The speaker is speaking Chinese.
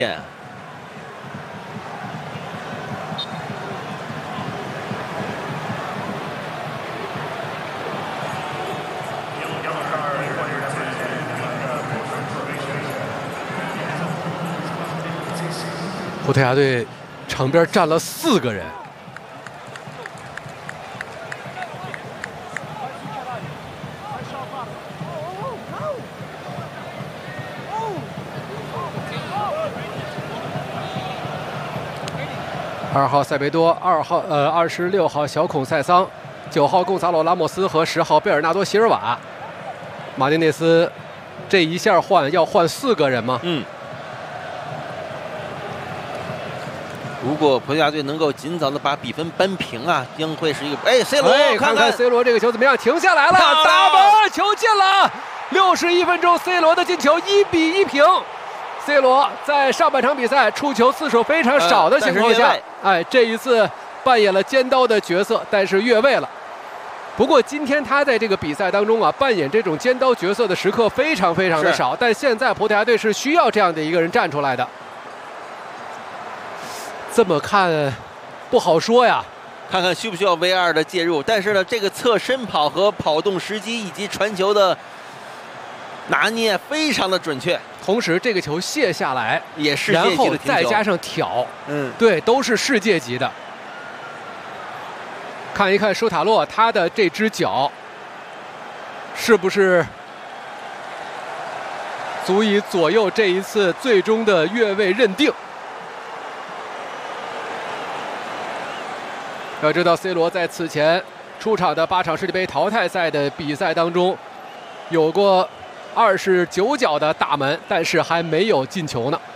葡萄牙队场边站了4个人。 2号塞维多，26号小孔塞桑，9号贡萨洛拉莫斯和10号贝尔纳多席尔瓦。马丁内斯这一下要换4个人吗？ 如果葡萄牙队能够尽早的把比分扳平啊，将会是一个C 罗， 看看 C 罗这个球怎么样？停下来了，打门，球进了！61分钟 ，C 罗的进球，1比1平。 C 罗在上半场比赛触球次数非常少的情况下，这一次扮演了尖刀的角色，但是越位了。不过今天他在这个比赛当中啊，扮演这种尖刀角色的时刻非常的少。但现在葡萄牙队是需要这样的一个人站出来的。这么看不好说呀， 看看需不需要 VR 的介入。但是呢，这个侧身跑和跑动时机以及传球的拿捏非常的准确。 同时，这个球卸下来也是世界级的停球， 然后再加上挑，对，都是世界级的。看一看舒塔洛他的这只脚，是不是足以左右这一次最终的越位认定？要知道 ，C 罗在此前出场的8场世界杯淘汰赛的比赛当中，有过29脚的大门，但是还没有进球呢。